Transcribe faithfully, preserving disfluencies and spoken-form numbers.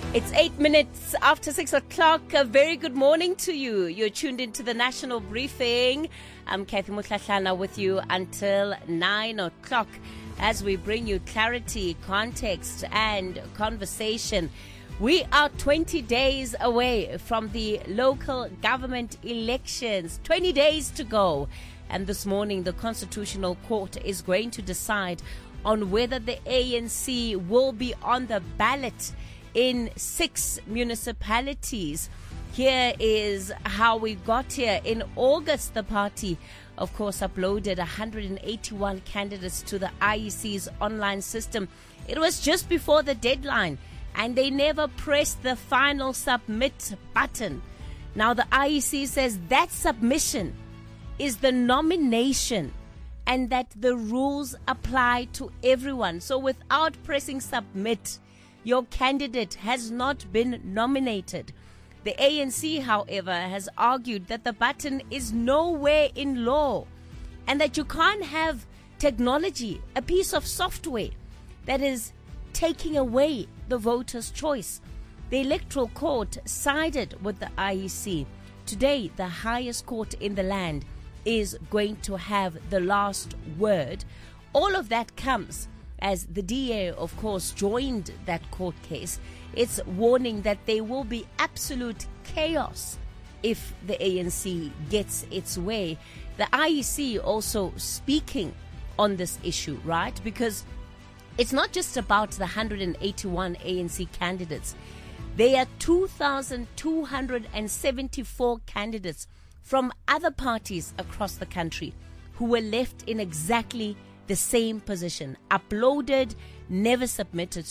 It's eight minutes after six o'clock. A very good morning to you. You're tuned into the National Briefing. I'm Kathy Mutlahlana with you until nine o'clock as we bring you clarity, context, and conversation. We are twenty days away from the local government elections. twenty days to go. And this morning, the Constitutional Court is going to decide on whether the A N C will be on the ballot in six municipalities. Here is how we got here. In August, the party, of course, uploaded one hundred eighty-one candidates to the I E C's online system. It was just before the deadline, and they never pressed the final submit button. Now, the I E C says that submission is the nomination and that the rules apply to everyone. So without pressing submit, your candidate has not been nominated. The A N C, however, has argued that the button is nowhere in law and that you can't have technology, a piece of software, that is taking away the voter's choice. The Electoral Court sided with the I E C. Today, the highest court in the land is going to have the last word. All of that comes as the D A, of course, joined that court case. It's warning that there will be absolute chaos if the A N C gets its way. The I E C also speaking on this issue, right? Because it's not just about the one hundred eighty-one A N C candidates. There are two thousand two hundred seventy-four candidates from other parties across the country who were left in exactly the same position, uploaded, never submitted.